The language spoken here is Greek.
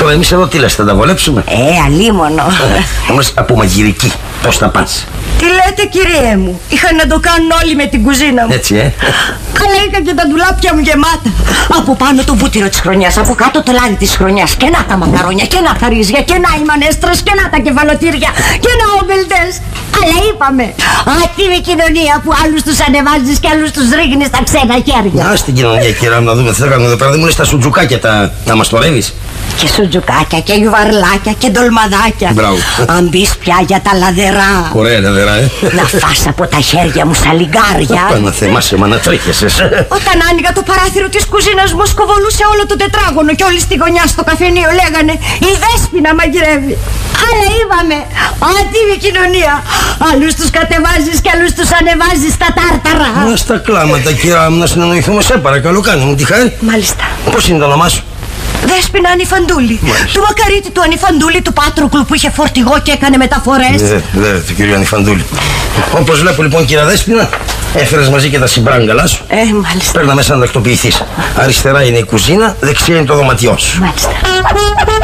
Τώρα εμείς εδώ τι λες, θα τα βολέψουμε? Αλίμονο. Όμως από μαγειρική, πώς θα πας? Τι λέτε, κυριέ μου? Είχαν να το κάνουν όλοι με την κουζίνα μου. Έτσι, Αλλά είχα και τα ντουλάπια μου γεμάτα. Από πάνω το βούτυρο της χρονιάς, από κάτω το λάδι της χρονιάς. Και να τα μακαρόνια, και να τα ρύζια, και να οι μανέστρες, και να τα κεφαλοτήρια, και να ομπελτές. Αλλά είπαμε, αυτή η κοινωνία που άλλους τους ανεβάζεις και άλλους τους ρίχνεις στα ξένα χέρια. Να στην κοινωνία, κυρία μου, να δούμε τι θα κάνουμε εδώ πέρα. Δεν μου λες τα σουτζουκάκια να μας τορεύεις? Και σουτζουκάκια και γιουβαρλάκια και ντολμαδάκια. Μπράβο. Αν μπεις πια για τα λαδερά. Ωραία λαδερά, Να φας από τα χέρια μου σαν λιγκάρια. Πάνω θεμάσαι, μα να τρίχεσαι. Όταν άνοιγα το παράθυρο της κουζίνας μου, σκοβολούσε όλο το τετράγωνο και όλοι στη γωνιά στο καφενείο λέγανε «Η Δέσποινα μαγειρεύει». Αλλά είπαμε, άτιμη κοινωνία. Άλλους τους κατεβάζεις και άλλους τους ανεβάζεις στα τάρταρα. Να στα κλάματα, κυρία μου, να συνεννοηθούμε, σε παρακαλώ, κάνε μου τη χάρη. Μάλιστα. Πώς είναι το όνομά σου? Δέσποινα Ανιφαντούλη. Του Μακαρίτη του Ανιφαντούλη, του Πάτροκλου που είχε φορτηγό και έκανε μεταφορές. Βέβαια, του κυρίου Ανιφαντούλη. Όπως βλέπω λοιπόν, κυρία Δέσποινα, έφερες μαζί και τα συμπράγκαλά σου. Μάλιστα. Παίρνα μέσα να τακτοποιηθείς. Αριστερά είναι η κουζίνα, δεξιά είναι το δωματιό σου. Μάλιστα.